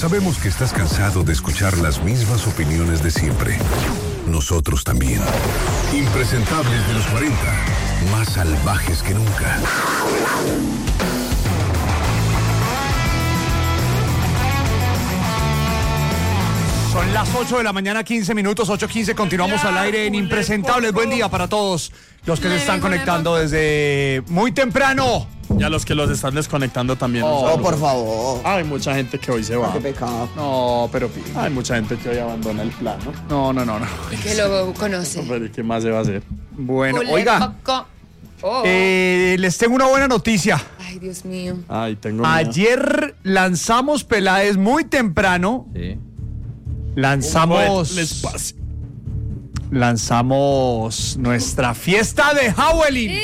Sabemos que estás cansado de escuchar las mismas opiniones de siempre. Nosotros también. Impresentables de los 40, más salvajes que nunca. Son las 8 de la mañana, 15 minutos, 8:15. Continuamos al aire en Impresentables. Buen día para todos los que se están conectando desde muy temprano. Y a los que los están desconectando también. Oh, por favor. Hay mucha gente que hoy se va. Qué pecado. No, pero... Hay mucha gente que hoy abandona el plan, No. ¿no? Que lo conoce. Pero ¿y qué más se va a hacer? Bueno, oiga, Oh. les tengo una buena noticia. Ay, Dios mío. Ay, tengo miedo. Ayer lanzamos Peláez muy temprano. Sí. Lanzamos nuestra fiesta de Halloween.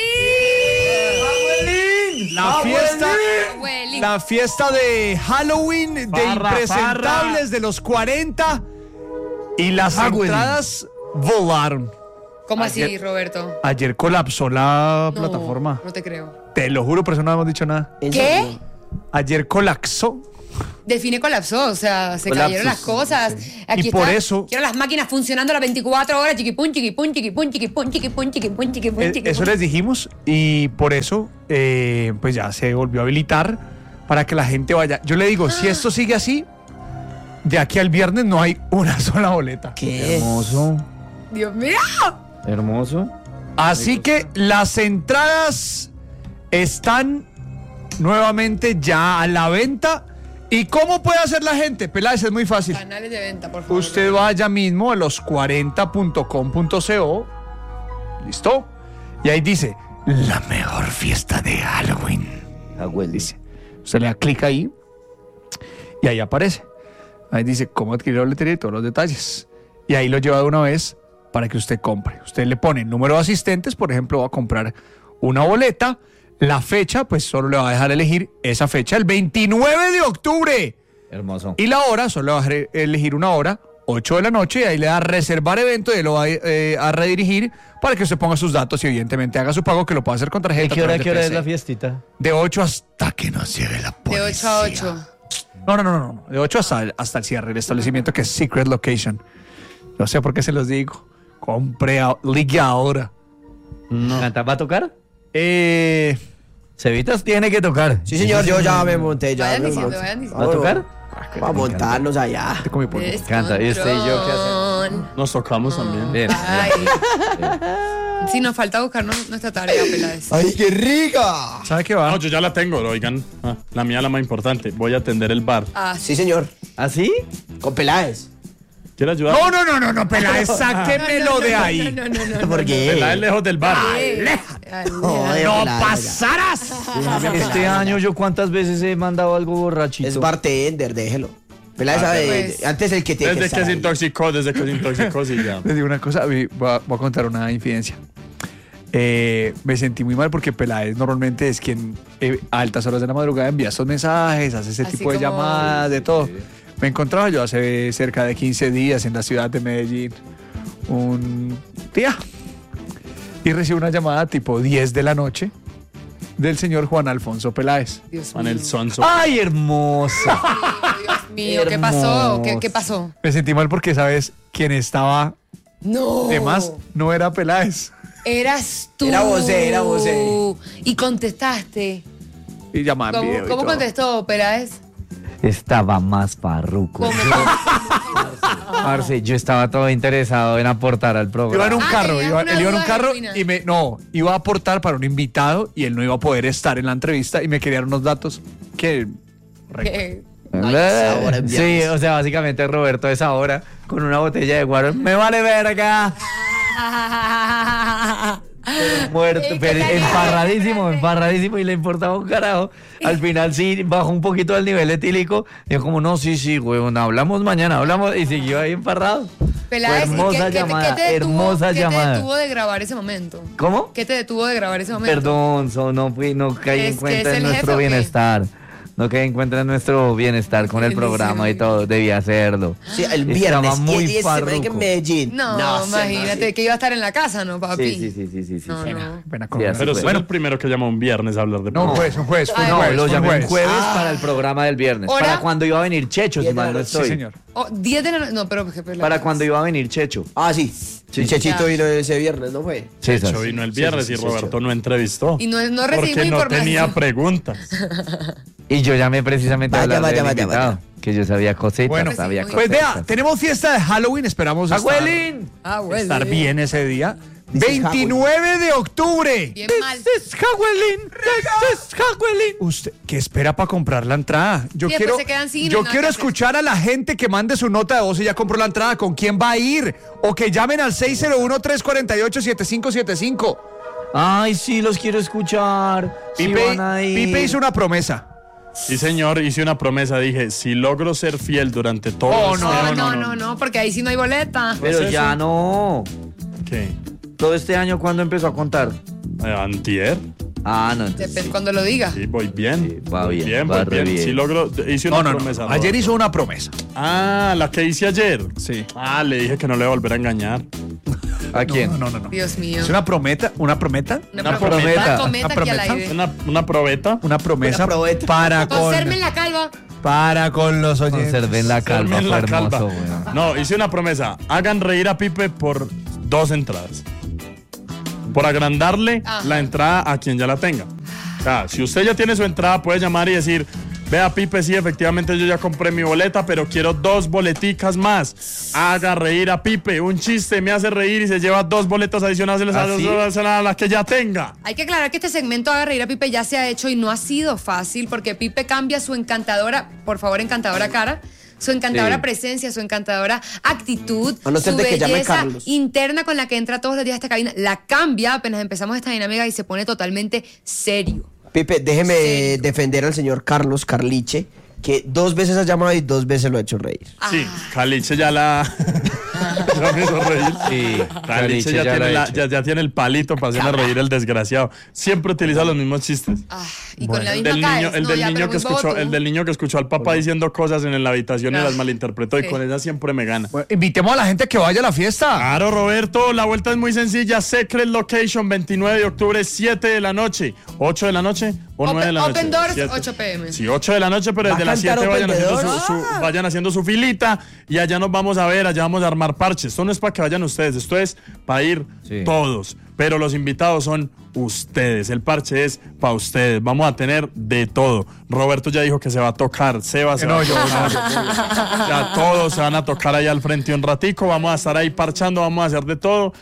La fiesta de Halloween de Impresentables de los 40 y las entradas volaron. ¿Cómo así, Roberto? Ayer colapsó la No, plataforma. No te creo. Te lo juro, por eso no hemos dicho nada. ¿Qué? Ayer colapsó. Define colapsó, o sea, se cayeron las cosas. Sí. Aquí Y por eso- quiero las máquinas funcionando las 24 horas, chiquipun, chiquipun, chiquipun, chiquipun, chiquipun, chiquipun, chiquipun, chiquipun. Eso les dijimos y por eso pues ya se volvió a habilitar para que la gente vaya. Yo le digo, si esto sigue así, de aquí al viernes no hay una sola boleta. ¿Qué? Hermoso, Dios mío. hermoso. Así que las entradas están nuevamente ya a la venta. ¿Y cómo puede hacer la gente? Peláez, es muy fácil. Canales de venta, por favor. Usted vaya mismo a los40.com.co. ¿Listo? Y ahí dice, la mejor fiesta de Halloween. Dice. Usted le da clic ahí y ahí aparece. Ahí dice cómo adquirir la boletería y todos los detalles. Y ahí lo lleva de una vez para que usted compre. Usted le pone el número de asistentes, por ejemplo, va a comprar una boleta. La fecha, pues solo le va a dejar elegir esa fecha, el 29 de octubre. Hermoso. Y la hora, solo le va a dejar elegir una hora, 8 de la noche, y ahí le da reservar evento y ahí lo va a redirigir para que usted ponga sus datos y evidentemente haga su pago, que lo pueda hacer con tarjeta. ¿Qué hora, a través qué hora de es PC. la fiestita? De 8 hasta que nos llegue la De policía. 8 a 8. No. De 8 hasta el cierre del establecimiento, que es Secret Location. No sé por qué se los digo. Ligue ahora. No. ¿Va a tocar? Cevitas tiene que tocar. Sí, señor, yo ya me monté. Ya Vayan me diciendo, monté. vayan diciendo. ¿Va a tocar? Vamos a montarnos allá. Te comí por- encanta. ¿Y usted y yo qué hacemos? Nos tocamos también. Bien. Ay. Sí, nos falta buscarnos nuestra tarea, Peláez. ¡Ay, qué rica! ¿Sabe qué va? No, yo ya la tengo, oigan. La mía, la más importante. Voy a atender el bar. Ah, Sí, señor. ¿Así? Con Peláez. ¿Quiere ayudar? No, Peláez, sáquemelo de ahí. No. ¿Por qué? Peláez lejos del bar. Joder, ¡No Peláez, pasarás! Este año yo cuántas veces he mandado algo borrachito. Es bartender, déjelo. Peláez sabe. pues. Antes el que tiene Desde que que estar se ahí. intoxicó, sí, ya. Les digo una cosa, voy a contar una infidencia. Me sentí muy mal porque Peláez normalmente es quien a altas horas de la madrugada envía estos mensajes, hace ese Así tipo de como- llamadas, de todo. Me encontraba yo hace cerca de 15 días en la ciudad de Medellín un día y recibí una llamada tipo 10 de la noche del señor Juan Alfonso Peláez. Dios Con mío. el sonso. ¡Ay, hermosa! Dios mío, ¿qué pasó? ¿Qué pasó? Me sentí mal porque, ¿sabes? Quien estaba No. de más no era Peláez. Eras tú. Era vosé. Y contestaste. Y llamaba en video y ¿Cómo todo. contestó Peláez? Estaba más farruco. ¿Cómo? Parce, yo estaba todo interesado en aportar al Iba en programa. un carro, tenía iba, una él iba en un duda carro genuina. y iba a aportar para un invitado y él no iba a poder estar en la entrevista y me querían unos datos que... ¿Qué? sabor en Sí, viernes. o sea, básicamente Roberto a esa hora con una botella de guaro. ¡Me vale verga! Muerto, pero emparradísimo y le importaba un carajo. Al final sí bajó un poquito el nivel etílico. Dijo como, no, sí, huevón, hablamos mañana, hablamos. Y siguió ahí emparrado. Peláez, Fue hermosa ¿y qué llamada, te detuvo, hermosa ¿qué te llamada. detuvo de grabar ese momento? ¿Cómo? ¿Qué te detuvo de grabar ese momento? Perdón, no caí en ¿Es que cuenta es de el nuestro jefe o qué? bienestar. No que encuentran nuestro bienestar con el programa y todo. Debía hacerlo. Sí, el Estaba viernes. muy y ese marica en farruco. Medellín. No, imagínate que iba a estar en la casa, ¿no, papi? Sí. No, sí. no. Pena Sí, con- así Pero fue. soy el primero que llama un viernes a hablar de No, un jueves, fue Ay, un No, jueves. lo fue un llamé un jueves. jueves para el programa del viernes. ¿Hora? Para cuando iba a venir Checho, si 10 de mal la no noche. estoy. Sí, señor. Oh, 10 de la noche. No, pero qué pelada. Para cuando iba a venir Checho. Ah, sí. Sí. El Chechito Ya. vino ese viernes, ¿no fue? César. Checho vino el viernes Sí, y sí, Roberto no entrevistó. Y no recibimos porque no información. tenía preguntas. Y yo llamé precisamente a Vaya, hablar del vaya, invitado, vaya. que yo sabía cositas, Bueno, sabía pues Pues cositas. vea, tenemos fiesta de Halloween, esperamos ¡Abuelín! estar bien ese día. This is 29 de octubre. Bien mal. This is Halloween. This is Halloween. ¿Usted qué espera para comprar la entrada? Yo Sí, después quiero, se quedan sin yo nada quiero que hacer. escuchar a la gente que mande su nota de voz y ya compró la entrada, con quién va a ir, o que llamen al 601-348-7575. Ay, sí, los quiero escuchar. Sí Pipe, van a ir. Pipe hizo una promesa. Sí, señor, hice una promesa. Dije, si logro ser fiel durante todo este No, porque ahí sí no hay boleta. Pero ¿Es ya eso? no. ¿Qué? Todo este año, ¿cuándo empezó a contar? Antier. Ah, no, entonces. Depende cuando lo diga. Sí, voy bien. Sí, va bien, voy va re bien. Sí logro, hice una promesa. Ayer Roberto. hizo una promesa. Ah, la que hice ayer. Sí. Ah, le dije que no le voy a volver a engañar. ¿A quién? No. Dios mío. Es una prometa, una prometa, Una prometa. Cometa Una aquí al promesa. aire. Una probeta. una promesa Una probeta. Conserven la calva. para con los oyentes. Conserven la calma, Conserven fue la calva. hermoso, weón. No, hice una promesa. Hagan reír a Pipe por 2 entradas. Por agrandarle Ajá. la entrada a quien ya la tenga. O sea, si usted ya tiene su entrada, puede llamar y decir, vea Pipe, sí, efectivamente yo ya compré mi boleta, pero quiero 2 boleticas más. Haga reír a Pipe. Un chiste me hace reír y se lleva 2 boletos adicionales ¿Ah, sí? a las que ya tenga. Hay que aclarar que este segmento Haga Reír a Pipe ya se ha hecho y no ha sido fácil porque Pipe cambia su encantadora, por favor, encantadora cara, su encantadora Sí. presencia, su encantadora actitud, A no ser su de que llame belleza Carlos. interna con la que entra todos los días a esta cabina, la cambia apenas empezamos esta dinámica y se pone totalmente serio. Pipe, déjeme ¿Serio? defender al señor Carlos Carliche, que 2 veces ha llamado y 2 veces lo ha hecho reír. Sí, Caliche ya la... ya me hizo reír. Sí, Caliche ya, ya tiene la ha hecho. ya tiene el palito para hacerme reír el desgraciado. Siempre utiliza los mismos chistes. Ah, y con la El misma del caes. niño, el No, del ya, niño pero que muy bobo escuchó, tú. el del niño que escuchó al papá diciendo cosas en la habitación y Ah, las malinterpretó y sí. con ella siempre me gana. Bueno, invitemos a la gente que vaya a la fiesta. Claro, Roberto, la vuelta es muy sencilla. Secret Location, 29 de octubre, 7 de la noche. 8 de la noche o 9 de la noche. Open Doors, 7. 8 p.m. Sí, 8 de la noche, pero ¿Va a desde las cantar 7 Open vayan haciendo su filita y allá nos vamos a ver, allá vamos a armar parches. Esto no es para que vayan ustedes, esto es para ir Sí. todos. Pero los invitados son ustedes, el parche es para ustedes. Vamos a tener de todo. Roberto ya dijo que se va a tocar, Seba se No, va a yo- tocar. Ya todos se van a tocar ahí al frente un ratico, vamos a estar ahí parchando, vamos a hacer de todo.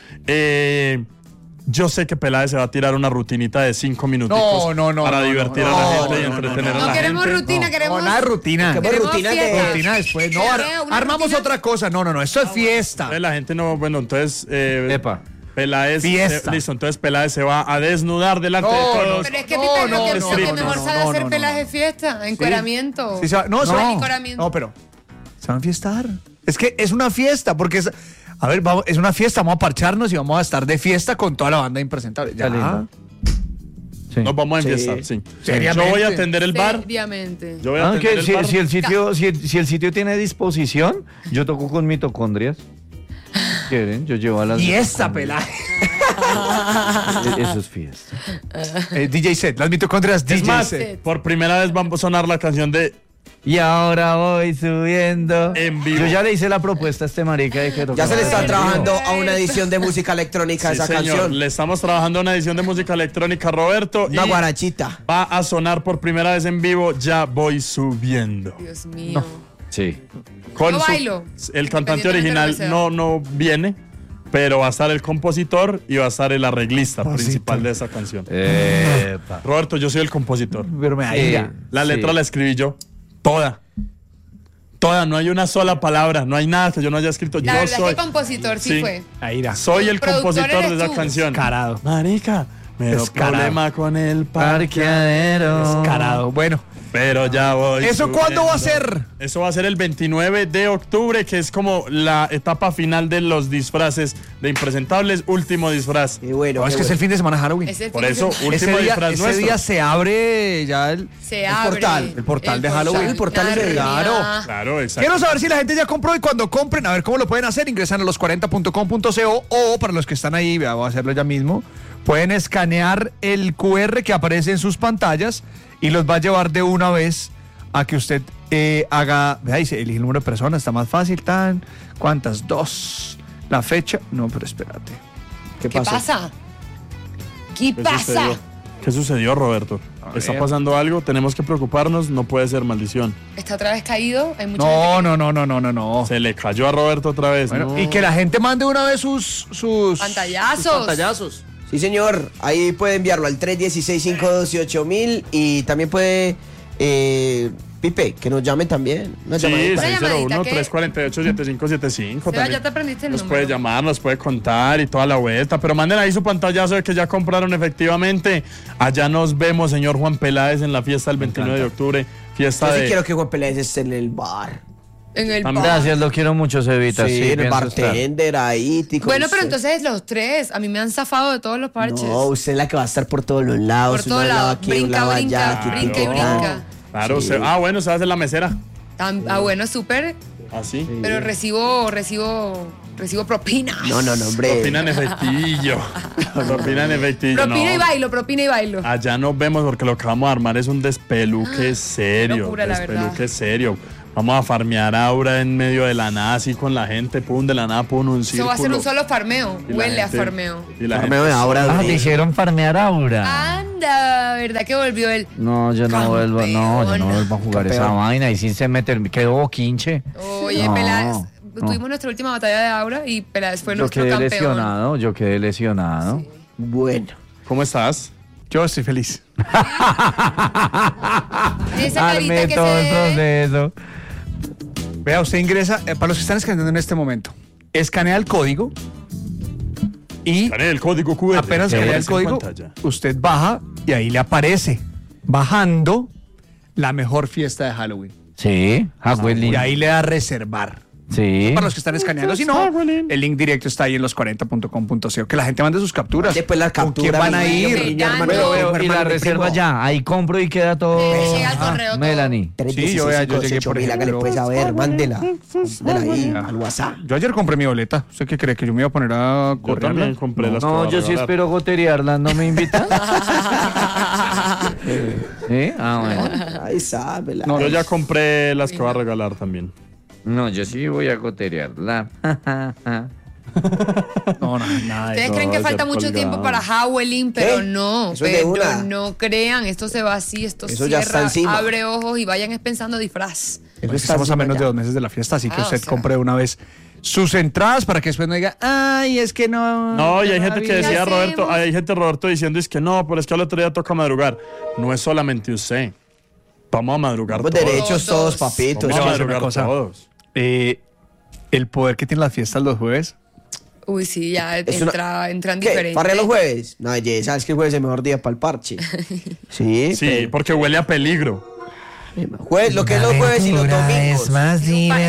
Yo sé que Peláez se va a tirar una rutinita de 5 minutitos No, para no, divertir no, a la no, gente y no, entretener a No la queremos gente. rutina, queremos. No, nada de rutina. ¿Qué Queremos rutina fiesta. que- Rutina después. No, Una armamos rutina. otra cosa. No, esto es fiesta. Entonces la gente no, bueno, entonces Epa. Peláez, Fiesta. listo, entonces Peláez se va a desnudar delante de todos. Pero es que No, Pipe, no, lo que no, mejor no, sabe hacer no, pelas no. de fiesta, encueramiento. Sí, no, Encueramiento. no, pero se van a fiestar. Es que es una fiesta, porque es, a ver, es una fiesta, vamos a parcharnos y vamos a estar de fiesta con toda la banda impresentable. Ya. Está lindo. Sí. Nos vamos a Sí. enfiestar, sí. Seriamente. Yo voy a atender el bar. Seriamente. Yo voy a atender Aunque el si, bar. si el sitio, si el sitio tiene disposición, yo toco con mitocondrias. ¿Quieren? Yo llevo a las. Y esta mitocondrias. pelada. Eso es fiesta. DJ set, las mitocondrias Es DJ más, set. por primera vez vamos a sonar la canción de Y ahora voy subiendo. En vivo. Yo ya le hice la propuesta a este marica de que Ya se le está tocaba en trabajando vivo. a una edición de música electrónica Sí, esa señor. canción. Le estamos trabajando una edición de música electrónica, Roberto. Una y guarachita. va a sonar por primera vez en vivo. Ya voy subiendo. Dios mío. Sí. Con Yo su- bailo, el cantante independientemente de lo original que sea. no viene, pero va a estar el compositor y va a estar el arreglista Compositor. principal de esa canción. Epa. Roberto, yo soy el compositor. Pero me da ira. La Sí. letra la escribí yo. Toda. Toda. No hay una sola palabra. No hay nada que yo no haya escrito. La yo verdad soy. es que compositor sí, Sí. fue. A ira. Soy el Productor compositor de eres esa tú. canción. Descarado. Marica, me dio Descarado. problema con el parque. Parqueadero. Descarado. Bueno, Pero ya voy. ¿Eso cuándo va a subiendo. ser? Eso va a ser el 29 de octubre, que es como la etapa final de los disfraces de Impresentables, último disfraz. Qué bueno. No, es qué que es el bueno. fin de semana Halloween. Ese Por fin de eso, semana último disfraz ese nuestro. día se abre ya el portal. El portal de Halloween. El portal ese día. Navidad. Claro, exacto. Quiero saber si la gente ya compró y cuando compren, a ver cómo lo pueden hacer. Ingresan a los40.com.co o para los que están ahí, vea, voy a hacerlo ya mismo, pueden escanear el QR que aparece en sus pantallas y los va a llevar de una vez a que usted haga, vea, dice, elige el número de personas, está más fácil, ¿cuántas? 2. La fecha, no, pero espérate. ¿Qué ¿Qué pasó? pasa? ¿Qué ¿Qué pasa? sucedió? ¿Qué sucedió, Roberto? ¿Está ver. pasando algo? ¿Tenemos que preocuparnos? No puede ser maldición. ¿Está otra vez caído? Hay mucha No. Se le cayó a Roberto otra vez. Bueno, ¿no? y que la gente mande una vez sus Pantallazos. pantallazos. Sí, señor. Ahí puede enviarlo al 316-512-8000 y también puede, Pipe, que nos llamen también. Una Sí, llamadita. Una llamadita, ¿qué? 601-348-7575. Seba, ya te aprendiste el Nos número. puede llamar, nos puede contar y toda la vuelta. Pero manden ahí su pantallazo de que ya compraron efectivamente. Allá nos vemos, señor Juan Peláez, en la fiesta del 29 de octubre. Fiesta Yo sí de... quiero que Juan Peláez esté en el bar. En el También. bar. Gracias, lo quiero mucho, Cevita. Sí, en el pienso estar. bartender ahí. tico, Bueno, pero usted. entonces los tres. A mí me han zafado de todos los parches. No, usted es la que va a estar por todos los lados. Por todos un lado lados. aquí, un lado allá, Brinca, brinca y tico, brinca. Claro, Sí. bueno, se hace la mesera. Bueno, súper. Así. Pero recibo propina. No, hombre. Propina en efectillo. Propina en efectillo. Propina no. y bailo, propina y bailo. Allá nos vemos porque lo que vamos a armar es un despeluque serio. locura, la despeluque verdad. serio. Vamos a farmear aura en medio de la nada, así con la gente, pum, de la nada, pum, un Eso círculo. va a ser un solo farmeo. Y la Huele a gente- farmeo. y la Farmeo gente- de Aura. Ah, te hicieron farmear Aura. Anda, ¿verdad que volvió él? No, yo no vuelvo, yo no vuelvo a jugar esa Campeón. vaina y sin se meter, quedó boquinche. Oye, No, Peláez, no. tuvimos nuestra última batalla de Aura y Peláez fue Yo nuestro quedé campeón. lesionado. Bueno. ¿Cómo estás? Yo estoy feliz. Esa carita Armé que todo el se... proceso. Vea, usted ingresa, para los que están escaneando en este momento, escanea el código y Haré el código QR. apenas que escanea el aparece en código, pantalla. usted baja y ahí le aparece, bajando, la mejor fiesta de Halloween. Sí, Halloween. Y ahí le da reservar. Sí. Para los que están escaneando, si no, el link directo está ahí en los40.com.co. Que la gente mande sus capturas. Después la ¿Con quién captura, van a mi niño, ir? mi niño, Ya hermano, no. mi Y la hermano, mi reserva primo. ya, ahí compro y queda todo. Me llega el correo todo. Melanie. 316 Sí, yo ayer llegué, por 512-8000, hágale ejemplo. pues a ver, mándela. Mándela ahí al WhatsApp. Yo ayer compré mi boleta. ¿Usted qué cree? ¿Que yo me iba a poner a Yo correr? también compré las que No, voy a yo sí regalar. espero goterearla, ¿no me invitan? ¿Sí? Ah, bueno. Ahí sábela. Yo ya compré las que voy a regalar también. No, yo sí voy a goterearla. No, nada de Ustedes eso. creen que No, falta ya mucho colgado. tiempo para Halloween, pero ¿Qué? no, Eso es de pero una. no crean, esto se va así, esto Eso ya está cierra, encima. abre ojos y vayan pensando disfraz. Eso está Estamos a encima menos ya. de 2 meses de la fiesta, así que Ah, usted o sea. compre de una vez sus entradas para que después no diga, ay, es que no. No, y hay gente que había. decía, ¿Qué Roberto, hacemos? hay gente, Roberto, diciendo es que no, pero es que al otro día toca madrugar. No es solamente usted. Vamos a madrugar Vamos todos. derechos todos, papitos. Vamos a Yo voy a decir una madrugar cosa. todos. El poder que tienen las fiestas los jueves. Uy, sí, ya Es una- entran ¿Qué? diferentes. ¿Farrea los jueves? No, ¿sabes que el jueves es el mejor día para el parche? Sí, Sí, porque huele a peligro. Lo que es los jueves y los domingos. más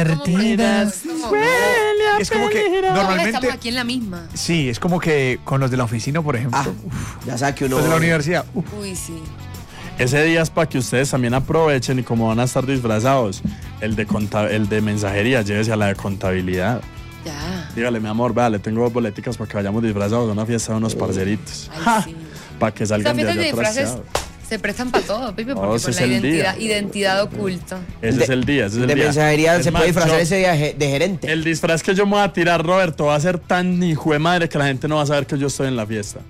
Es como que Todos normalmente. estamos aquí en la misma. Sí, es como que con los de la oficina, por ejemplo. Ah, ya sabes que uno... Los de la universidad. Uy, sí. Ese día es para que ustedes también aprovechen y como van a estar disfrazados, el de mensajería, llévese a la de contabilidad. Ya. Dígale, mi amor, vea, le tengo 2 boleticas para que vayamos disfrazados a una fiesta de unos parceritos. Ay, sí. Para que Esas salgan de fiestas de allá disfraces atrasados. se prestan para todo, Pipe, No, porque ese con es la el día. identidad oculta. Ese es el día, ese es el De día. mensajería Es se más, puede disfrazar yo- ese día de gerente. El disfraz que yo me voy a tirar, Roberto, va a ser tan hijo de madre que la gente no va a saber que yo estoy en la fiesta.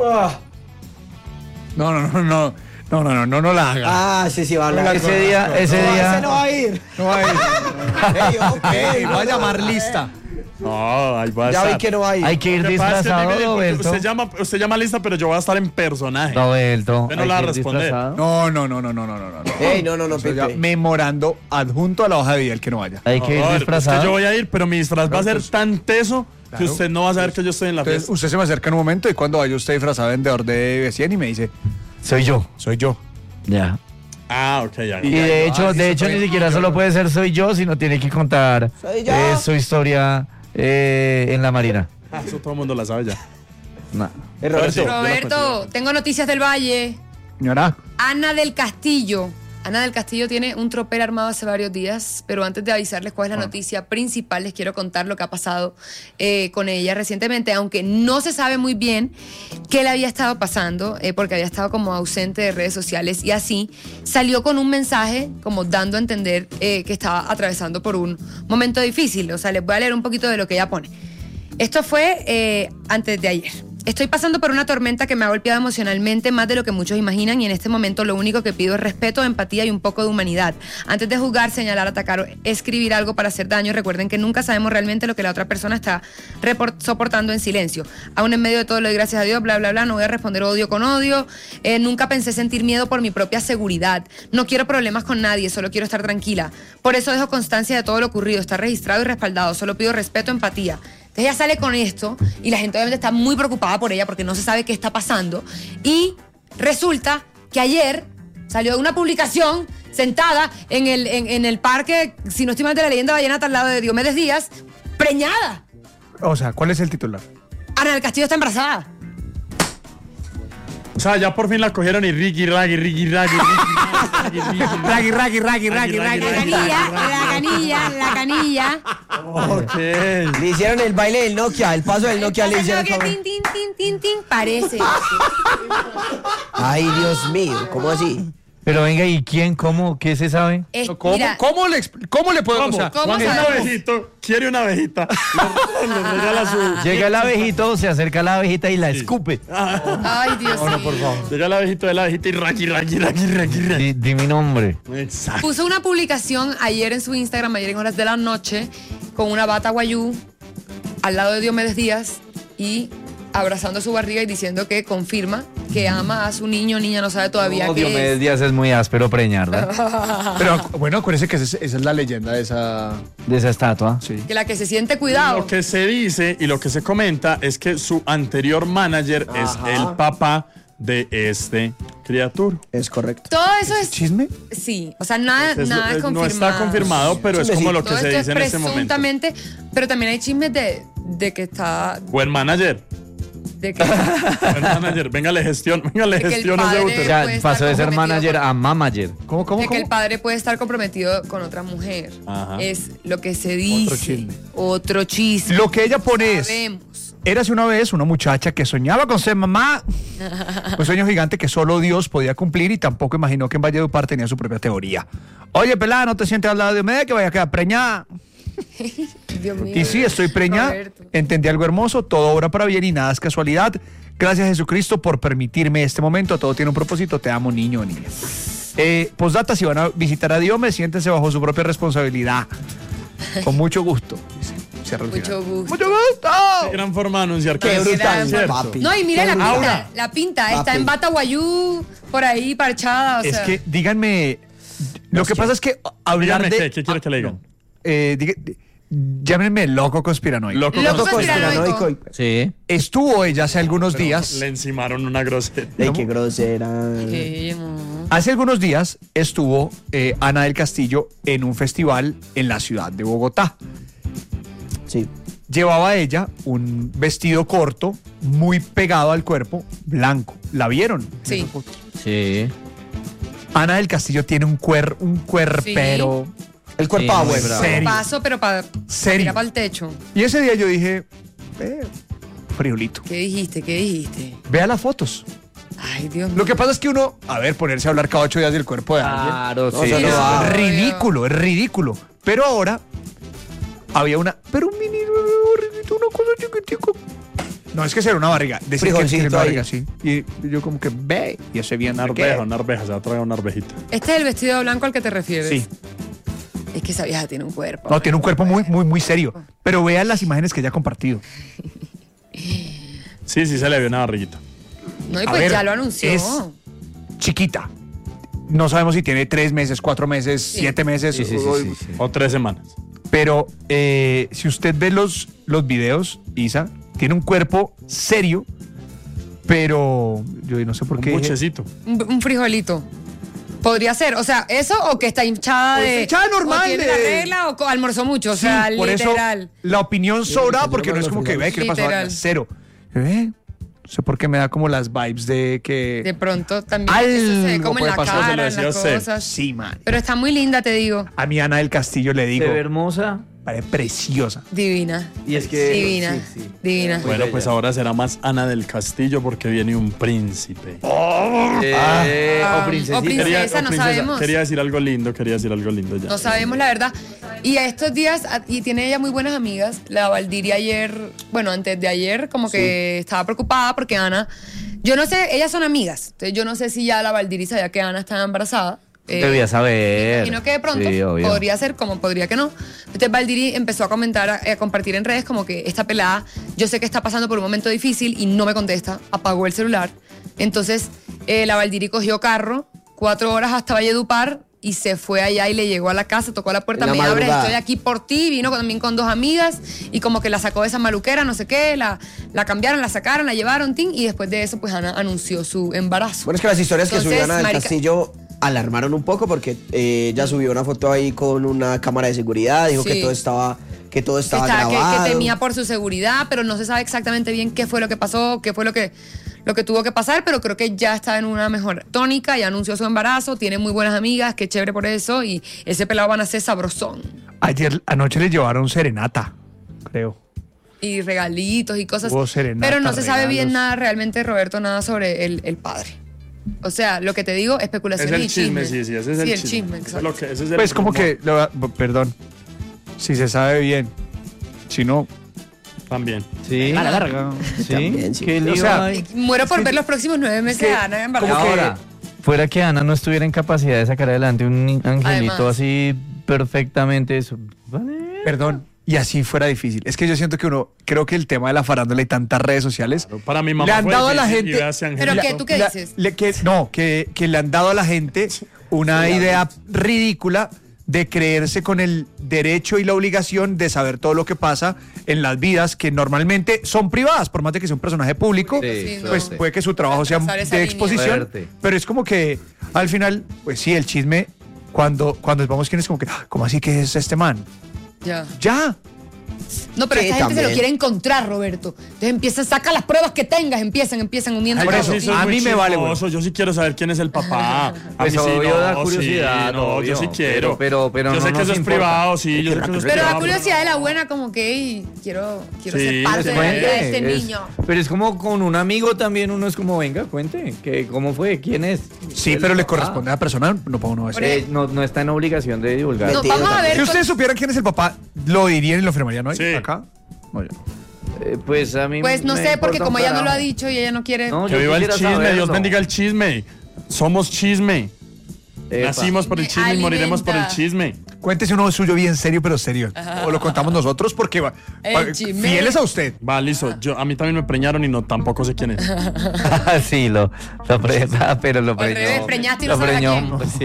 No la haga. Ah, sí, va a hablar. Ese día, No va a ir. No va a ir. Ey, ok, Va a llamar lista. No, ahí va a Ya estar. vi que no va a ir. hay que ir Lo que pasa es que, disfrazado, Mimi, porque Roberto. usted llama lista, pero yo voy a estar en personaje. Roberto, Usted no hay la va que a ir responder. disfrazado. No. Ey, no, Eso ya Pipe. memorando adjunto a la hoja de vida el que no vaya. Hay que ir Joder, es que disfrazado. yo voy a ir, pero mi disfraz va a ser tan teso que Claro. usted no va a saber que yo estoy en la Entonces, fiesta. usted se me acerca en un momento y cuando vaya usted disfrazado de vendedor de 100 y me dice, Soy yo. soy yo. Ya. Ah, ok, ya. Y de hecho ni siquiera solo puede ser soy yo, sino tiene que contar Soy yo. su historia en la Marina. Eso todo el mundo la sabe ya. No. Roberto. Roberto, tengo noticias del Valle. Señora, Ana del Castillo. Ana del Castillo tiene un tropel armado hace varios días, pero antes de avisarles cuál es la noticia principal, les quiero contar lo que ha pasado con ella recientemente, aunque no se sabe muy bien qué le había estado pasando, porque había estado como ausente de redes sociales y así salió con un mensaje como dando a entender que estaba atravesando por un momento difícil. O sea, les voy a leer un poquito de lo que ella pone. Esto fue antes de ayer. Estoy pasando por una tormenta que me ha golpeado emocionalmente más de lo que muchos imaginan y en este momento lo único que pido es respeto, empatía y un poco de humanidad. Antes de juzgar, señalar, atacar o escribir algo para hacer daño, recuerden que nunca sabemos realmente lo que la otra persona está soportando en silencio. Aún en medio de todo lo de gracias a Dios, bla, bla, bla, no voy a responder odio con odio. Nunca pensé sentir miedo por mi propia seguridad. No quiero problemas con nadie, solo quiero estar tranquila. Por eso dejo constancia de todo lo ocurrido, está registrado y respaldado. Solo pido respeto, empatía. Entonces ella sale con esto y la gente obviamente está muy preocupada por ella porque no se sabe qué está pasando. Y resulta que ayer salió una publicación sentada en el parque, si no estoy mal, de la Leyenda Vallenata al lado de Diomedes Díaz, preñada. o sea, ¿cuál es el titular? Ana del Castillo está embarazada. O sea, ya por fin la cogieron y Ricky, Raggy. La canilla. Ok. Le hicieron el baile del Nokia, el paso del Nokia le hicieron. Tin, tin, tin, tin, tin, parece. Ay, Dios mío, ¿cómo así? Pero venga, ¿y quién? ¿Cómo? ¿Qué se sabe? Mira, ¿Cómo le puedo? O sea, ¿Cómo Juan, un sabemos? abejito, quiere una abejita. Le regala su... Llega el abejito, se acerca a la abejita y la escupe. Ay, Dios mío. Por favor. Llega el abejito de la abejita y Raggy. Di mi nombre. Exacto. Puso una publicación ayer en su Instagram, ayer en horas de la noche, con una bata guayú al lado de Diomedes Díaz y abrazando su barriga y diciendo que confirma que ama a su niña no sabe todavía No, qué Diomedes es. Díaz es muy áspero preñarla pero bueno, acuérdense que esa es la leyenda de esa. de esa estatua. Sí. Que la que se siente cuidado. Lo que se dice y lo que se comenta es que su anterior manager es el papá de este criatura. Es correcto. Todo eso es ¿Chisme? sí, o sea, nada es No confirmado. está confirmado, pero es como lo que Todo se esto dice es en este momento. presuntamente, pero también hay chismes de que está Buen manager. de que, Buen manager. Venga, le gestiona que el ese padre- O útero. sea, puede estar pasó de ser comprometido manager con- a mamager. ¿Cómo? de que el padre puede estar comprometido con otra mujer. Ajá. Es lo que se dice. chisme. Otro chisme. Lo que ella pone es. Sabemos. Érase una vez una muchacha que soñaba con ser mamá. Un sueño gigante que solo Dios podía cumplir y tampoco imaginó que en Valledupar tenía su propia teoría. Oye, pelada, ¿no te sientes al lado de Diomedes que vaya a quedar preñada? Dios mío. Y sí, estoy preñada. Roberto. Entendí algo hermoso, todo obra para bien y nada es casualidad. Gracias, Jesucristo, por permitirme este momento. Todo tiene un propósito. Te amo, niño o niña. Postdata, si van a visitar a Diomedes, siéntense bajo su propia responsabilidad. Con mucho gusto. Dice, cierra el Mucho final. gusto. ¡Mucho gusto! Qué gran forma de anunciar que Qué es brutal, cierto. papi. No, y mira Qué la pinta. Aura. La pinta. Está Papi. en bata guayú, por ahí parchada. O Es sea. que, díganme, lo que pasa es que hablar Díganme de... qué quiere que le digan. Llámenme loco conspiranoico. Loco Loco con- conspiranoico. Sí. Estuvo ella hace algunos días, Le encimaron una grosería. Ey, qué grosera. hace algunos días estuvo Ana del Castillo en un festival en la ciudad de Bogotá. Sí. Llevaba ella un vestido corto, muy pegado al cuerpo, blanco. ¿La vieron? Sí. Sí. Ana del Castillo tiene un cuerpero. El cuerpo Sí, muy bueno. bravo. Serio. Paso, pero para Serio. tirar para el techo. Y ese día yo dije, friolito. ¿Qué dijiste? Vea las fotos. Ay, Dios mío. Lo que pasa es que uno, a ver, ponerse a hablar cada 8 días del cuerpo de alguien. Claro, No, sí. eso no va. Es ridículo, es ridículo. Pero ahora había una, pero un mini barriguito, una cosa chiquitico. No, es que será una barriga. Decir que Frijolcito tiene una barriga, ahí. sí. Y yo como que ve, y ese bien Una arveja, se va a traer una arvejita. ¿Este es el vestido blanco al que te refieres? Sí. Es que esa vieja tiene un cuerpo. No, tiene un cuerpo muy, muy, muy serio. Pero vean las imágenes que ella ha compartido. Sí, se le vio una barriguita. No, y A pues ver, ya lo anunció. es chiquita. No sabemos si tiene 3 meses, 4 meses, 7 meses. Sí, sí, sí, sí, sí. O 3 semanas. Pero si usted ve los videos, Isa, tiene un cuerpo serio, pero yo no sé por Un qué. buchecito. Un frijolito. Podría ser, o sea, eso o que está hinchada O está de... hinchada normal o tiene de- la regla o almorzó mucho, o Sí, sea, por literal. eso la opinión sobra porque no es como que, ve, ¿qué le pasó? Literal. Cero. No sé por qué me da como las vibes de que... De pronto también Algo eso se ve como en puede la pasar, se lo cara, en decía las usted. cosas. Sí, man. Pero está muy linda, te digo. A mí Ana del Castillo le digo, Se ve hermosa. parece preciosa. Divina. Y es que. Divina. sí. Divina. Bueno, pues ahora será más Ana del Castillo porque viene un príncipe. O princesita. o princesa. no sabemos. Quería decir algo lindo ya. No sabemos la verdad. Y a estos días, y tiene ella muy buenas amigas. La Valdiria ayer, bueno, antes de ayer, como que estaba preocupada porque Ana, yo no sé, ellas son amigas. Entonces yo no sé si ya la Valdiria sabía que Ana estaba embarazada. Debía saber. Y no que de pronto Sí, obvio. podría ser como podría que no. Entonces Valdiri empezó a comentar, a compartir en redes como que esta pelada, yo sé que está pasando por un momento difícil y no me contesta, apagó el celular. Entonces la Valdiri cogió carro, 4 horas hasta Valledupar y se fue allá y le llegó a la casa, tocó a la puerta, En la me abre, madrugada. estoy aquí por ti, vino también con 2 amigas y como que la sacó de esa maluquera, no sé qué, la cambiaron, la sacaron, la llevaron, tin, y después de eso pues Ana anunció su embarazo. Bueno, es que las historias que Entonces, subió Ana del marica- Castillo alarmaron un poco porque ella subió una foto ahí con una cámara de seguridad, dijo Sí. que todo estaba Que grabado. temía por su seguridad, pero no se sabe exactamente bien qué fue lo que pasó, qué fue lo que tuvo que pasar, pero creo que ya está en una mejor tónica, ya anunció su embarazo, tiene muy buenas amigas, qué chévere por eso, y ese pelado van a ser sabrosón. Anoche le llevaron serenata, creo. Y regalitos y cosas. Hubo serenata, Pero no se sabe bien regalos. nada realmente, Roberto, nada sobre el padre. O sea, lo que te digo, Es especulaciones el y chisme, chismes. sí, ese es el chisme. Eso es lo que- ese es el Pues como rumor que, perdón, si se sabe bien, si no... También. Sí. A la larga. Sí. También, sí. Qué lío O sea, hay. Muero por Es que- ver los próximos 9 meses es que- de Ana embarazada. como que- Ahora, fuera que Ana no estuviera en capacidad de sacar adelante un angelito Además. así perfectamente, eso. Vale. Perdón, y así fuera difícil. Es que yo siento que creo que el tema de la farándula y tantas redes sociales, Para mi mamá le han fue dado a la difícil y gente... vea ese ¿Pero angelito. qué? ¿Tú qué dices? Que le han dado a la gente una idea ridícula de creerse con el derecho y la obligación de saber todo lo que pasa en las vidas que normalmente son privadas, por más de que sea un personaje público, Sí, pues suerte. puede que su trabajo sea Trazar esa de línea. exposición, Suerte. pero es como que al final, pues sí, el chisme, cuando vamos quién es como que, ¿cómo así que es este man? Ya. Ya. No, pero Sí, esta gente se lo también. quiere encontrar, Roberto. Entonces saca las pruebas que tengas, empiezan uniendo. Por Ay, eso, sí, soy a muy mí me vale, chismoso, yo sí quiero saber quién es el papá. A Pues mí sí, obvio da no, curiosidad, sí, no, obvio, yo sí quiero. pero yo no sé que nos eso es importa. privado, sí, yo sé que eso es Pero da privado. curiosidad de la buena, como que "Ey, quiero Sí, ser parte de la Cuente, vida de este es- niño. Pero es como con un amigo también, uno es como, venga, cuente, que cómo fue, quién es. Sí, El pero le papá. corresponde a la persona, no para uno decir. No está en obligación de divulgar. No, Metido vamos a también. ver. Si ustedes supieran quién es el papá, lo dirían y lo firmarían hoy, Sí. acá. Oye. Pues a mí Pues no me sé, porque importa como un ella no lo ha carajo. dicho y ella no quiere. No, Que yo viva el quisiera chisme, Dios saberlo. bendiga el chisme. Somos chisme. Epa. Nacimos por el chisme y moriremos por el Alimenta. chisme. Cuéntese uno suyo bien serio, pero serio. O lo contamos nosotros porque El chisme. fieles a usted. Va, listo. A mí también me preñaron y no tampoco sé quién es. Sí, pero lo preñó. revés, preñaste y no lo sabes a preñó, quién. sí.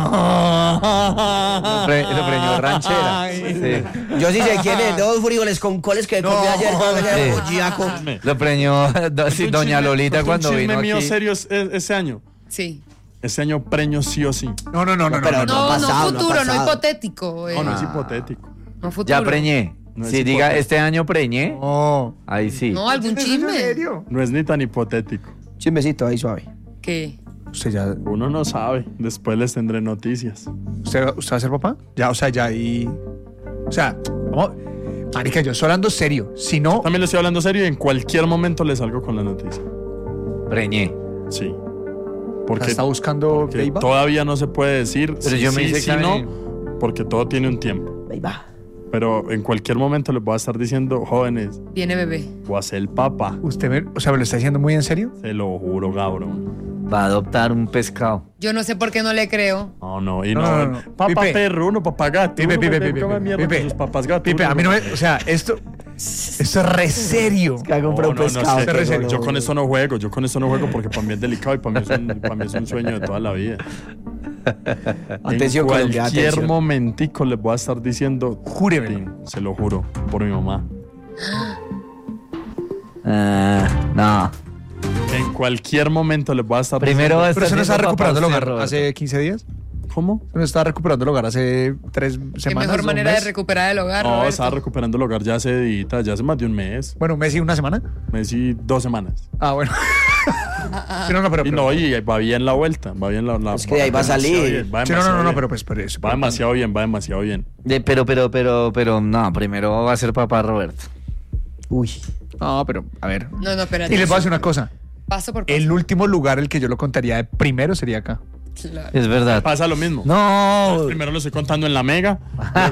Lo preñó ranchera. Sí. Yo sí sé quién es, 2 frijoles con coles que comí ayer cuando Sí. ayer boyaco. Lo preñó sí, Un doña chisme- Lolita un cuando chisme vino mío aquí. serio ese año. Sí. Ese año preño sí o sí. No. pero No, No ha no pasado, no ha futuro, no, pasado. hipotético. No, no es hipotético. no futuro. Ya preñé. No es Si diga, hipotético. este año preñé, No. ahí sí. No, algún chisme. serio? No es ni tan hipotético. Chismecito ahí suave. ¿Qué? Usted ya. Uno no sabe. Después les tendré noticias. ¿Usted va a ser papá? Ya, o sea, ya ahí. O sea, vamos. Marica, yo estoy hablando serio. Si no. También le estoy hablando serio y en cualquier momento les salgo con la noticia. Preñé. Sí. Porque está buscando porque Beiba. todavía no se puede decir Pero si yo me sí, hice si examen. no, porque todo tiene un tiempo. Ahí va. Pero en cualquier momento les voy a estar diciendo, jóvenes, Viene bebé. voy a ser el papá. ¿Usted me lo está diciendo muy en serio? Se lo juro, cabrón. Va a adoptar un pescado. Yo no sé por qué no le creo. No. Y No, no. no. Papá Pipe. perro, uno papá gato. Pipe, uno Pipe, me Pipe, come Pipe, mierda Pipe. con sus papás gatos. Pipe, a mí no me. O sea, esto es re serio. Que ha comprado un pescado. sé, pero yo, en serio. con eso no juego. Yo con eso no juego porque para mí es delicado y para mí es un sueño de toda la vida. Atención, en Colombia, cualquier atención. momentico les voy a estar diciendo, Júremelo. se lo juro, por mi mamá. No. En cualquier momento les voy a estar Primero va a Pero estar eso no está siendo papá recuperando el usted, hogar Roberto. hace 15 días. ¿Cómo? No estaba recuperando el hogar hace 3 semanas. Qué mejor un manera de mes. recuperar el hogar, No, Roberto. estaba recuperando el hogar ya hace más de un mes. Bueno, un mes y una semana. Mes y 2 semanas. Ah, bueno. Sí, no, pero, Y no, y va bien la vuelta. Va bien la Es que de ahí va a demasiado salir. bien, va Sí, demasiado no, bien. pero pues por eso. Va demasiado bien, va demasiado bien. Pero, no, primero va a ser papá Roberto. Uy. No, pero, a ver. No, espérate. Y les voy a decir una cosa. Paso por paso. El último lugar el que yo lo contaría de primero sería acá. Claro. Es verdad. Pasa lo mismo. No. Primero lo estoy contando en la Mega.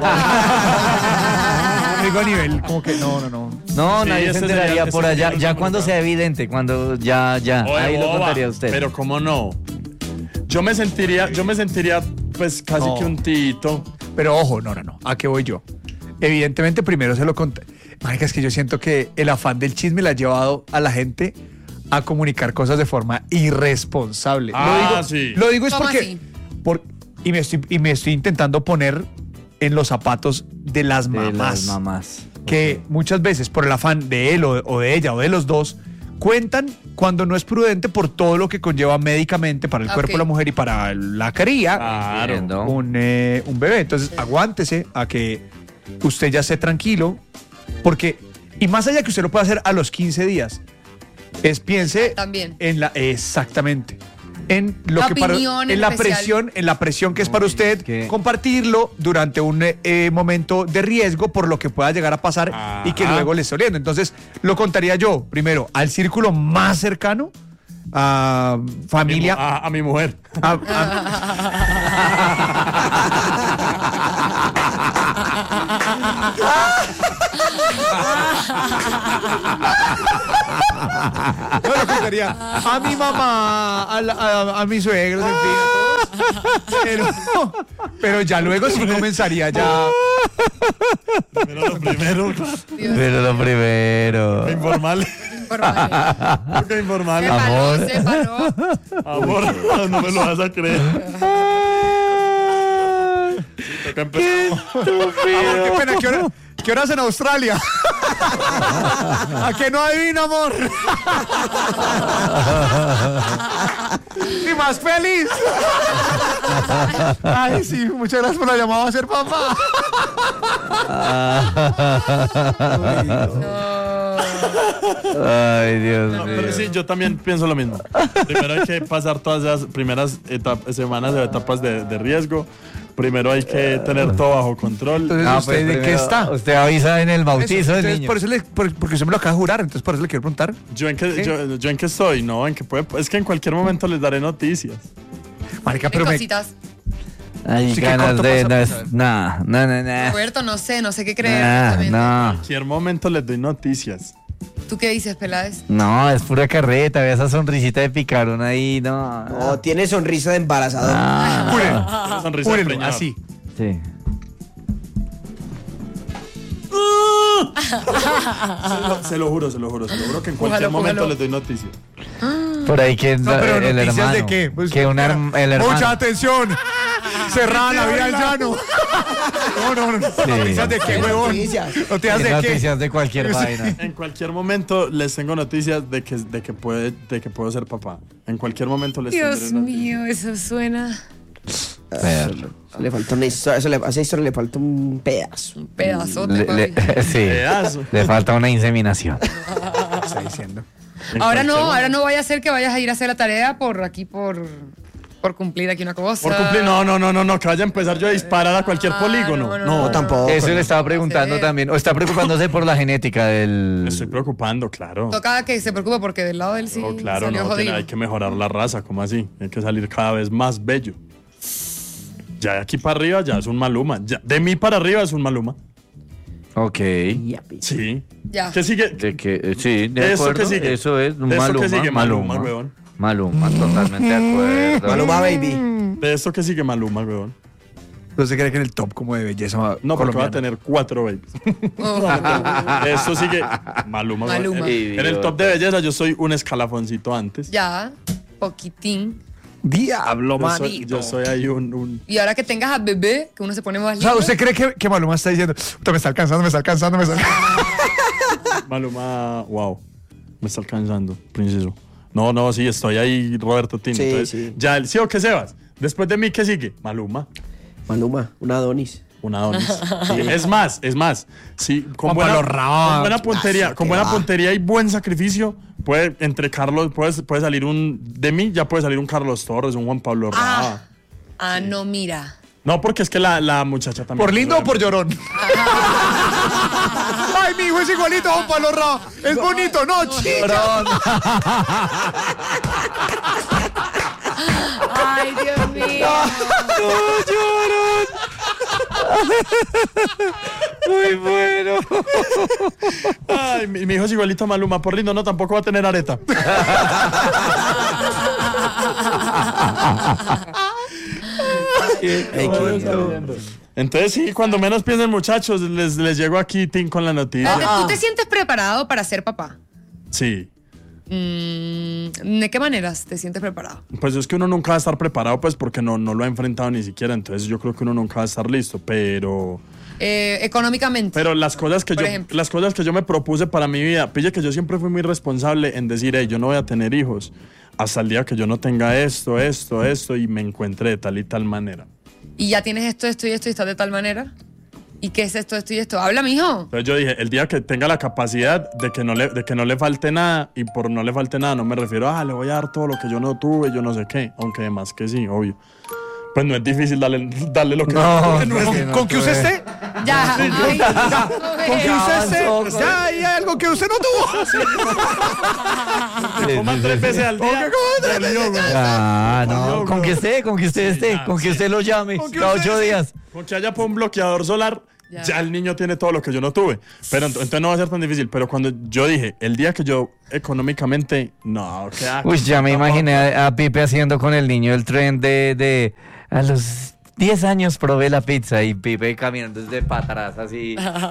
Digo a nivel, como que no. No, Sí, nadie se ese enteraría sería- por ese allá. sería el Ya último cuando lugar. sea evidente, cuando ya. Oye, Ahí lo boba, contaría usted. Pero cómo no. Yo me sentiría pues casi No. que un tito. Pero ojo, no. ¿A qué voy yo? Evidentemente primero se lo conté. Marica, es que yo siento que el afán del chisme le ha llevado a la gente a comunicar cosas de forma irresponsable. Ah, sí. Lo digo es ¿Cómo porque... así? Y me estoy intentando poner en los zapatos de las De mamás. las mamás. Que muchas veces por el afán de él o de ella o de los dos cuentan cuando no es prudente por todo lo que conlleva médicamente para el cuerpo de la mujer y para la cría Claro. Entiendo. un bebé. Entonces aguántese a que usted ya esté tranquilo porque y más allá que usted lo pueda hacer a los 15 días piense También. en la exactamente en lo La que para opinión en la especial. presión que es para usted que- compartirlo durante un momento de riesgo por lo que pueda llegar a pasar y que Ajá. luego le esté oliendo. Entonces lo contaría yo primero al círculo más cercano a familia A mi mujer. No, lo contaría a mi mamá, a mis suegros, en fin, a todos. Pero ya luego sí comenzaría ya. Pero lo primero, Pero lo primero. informal. Porque informal. Sépalo. Amor, no me lo vas a creer. Toca empezar. Amor, qué pena, ¿qué horas en Australia? ¿A que no adivino, amor? Y más feliz. Ay, sí, muchas gracias por la llamada a ser papá. Ay, Dios No, mío. pero sí, yo también pienso lo mismo. Primero hay que pasar todas esas primeras semanas o etapas de riesgo. Primero hay que tener todo bajo control. Entonces, Ah, ¿usted pues de qué primero está? Usted avisa en el bautizo Eso, del entonces, niño. por eso porque usted me lo acaba de jurar, entonces por eso le quiero preguntar. Yo en qué estoy, ¿no? En que es que en cualquier momento les daré noticias. Marica, Hay pero cositas. Hay Sí, ¿qué ganas corto de. pasa? No. Roberto, no sé qué creer. Nah, honestamente. no. En cualquier momento les doy noticias. ¿Tú qué dices, Peláez? No, es pura carreta. Ve esa sonrisita de picarón ahí, no. No, tiene sonrisa de embarazador. Una sonrisa Júrenlo, preñada. así. Sí. Se lo juro que en cualquier momento les doy noticias. Por ahí que No, pero el noticias hermano. de qué? Pues, Que el hermano. Mucha atención. Cerrada la vía al llano. No. ¿Noticias de qué, huevón? Noticias. ¿Noticias de qué? Noticias de cualquier vaina. En cualquier momento les tengo noticias de que puedo ser papá. En cualquier momento les Dios tendré noticias. mío, eso suena Le falta una historia, a esa historia le falta un pedazo. un pedazote, papi. Sí. Pedazo. Le falta una inseminación. Está diciendo. En Ahora cualquier no vaya a ser que vayas a ir a hacer la tarea por cumplir aquí una cosa. Por cumplir, no, que vaya a empezar yo a disparar a cualquier polígono. No, tampoco. Eso le estaba preguntando Sí. también. O está preocupándose por la genética Me del. estoy preocupando, claro. Toca que se preocupe porque del lado del sí Oh, claro, salió no, jodido. hay que mejorar la raza, ¿cómo así? Hay que salir cada vez más bello. Ya de aquí para arriba ya es un Maluma. Ya, de mí para arriba es un Maluma. Ok. Sí. Ya. ¿Qué sigue? De que, sí, de ¿Eso acuerdo. qué sigue? Eso es un ¿De eso Maluma. qué sigue? Maluma, huevón. Maluma, totalmente de acuerdo. Maluma Baby. ¿De esto qué sigue Maluma, weón? ¿Usted cree que en el top como de belleza No, porque va a colombiana? tener 4 babies. De esto sigue Maluma. weón. Maluma. En el top de belleza yo soy un escalafoncito antes. Ya, poquitín. Diablo, Yo soy ahí un... Y ahora que tengas a bebé, que uno se pone más O sea, lindo. ¿usted cree que Maluma está diciendo, "Puta, me está alcanzando, me está alcanzando, me está alcanzando"? Maluma, wow. Me está alcanzando, princeso. No, sí, estoy ahí, Roberto Tino. Sí, Entonces, sí. ya, ¿sí o qué, Sebas? Después de mí, ¿qué sigue? Maluma. Un Adonis. Una Adonis. Sí, es más. Sí, con Juan Pablo buena Rabat. puntería, con buena va. puntería y buen sacrificio, entre Carlos, puede salir de mí ya puede salir un Carlos Torres, un Juan Pablo Rabat. No, mira. No, porque es que la muchacha también. ¿Por lindo o por llorón? Ay, mi hijo es igualito a Juan Pablo Rabat. Es bonito, ¿no? Chica. Ay, Dios mío. Muy bueno. Ay, mi hijo es igualito a Maluma. Por lindo, no, tampoco va a tener areta. Entonces sí, cuando menos piensen, muchachos, les llego aquí Tim con la noticia. ¿Tú te sientes preparado para ser papá? Sí. ¿De qué maneras te sientes preparado? Pues es que uno nunca va a estar preparado, pues porque no lo ha enfrentado ni siquiera. Entonces yo creo que uno nunca va a estar listo, pero Económicamente. las cosas que Por yo ejemplo. las cosas que yo me propuse para mi vida, pille que yo siempre fui muy responsable en decir, hey, yo no voy a tener hijos hasta el día que yo no tenga esto y me encuentre de tal y tal manera. ¿Y ya tienes esto y estás de tal manera? ¿Y qué es esto y esto? Habla, mijo. Entonces yo dije, el día que tenga la capacidad de que no le falte nada, y por no le falte nada no me refiero a le voy a dar todo lo que yo no tuve, yo no sé qué, aunque además que sí, obvio. Pues no es difícil darle lo que No, no es no, ¿Con que usted esté? Ya. Ay, ¿Con que no, usted esté? avanzó, Ya hay algo que usted no tuvo. coman 3 veces al día. No, con que esté, con que usted lo llame cada 8 días. Con que haya un bloqueador solar, ya el niño tiene todo lo que yo no tuve. Pero entonces no va a ser tan difícil. Pero cuando yo dije, el día que yo económicamente, no, Uy, ya me imaginé a Pipe haciendo con el niño el tren de a los 10 años probé la pizza y Pipe caminando desde para atrás así.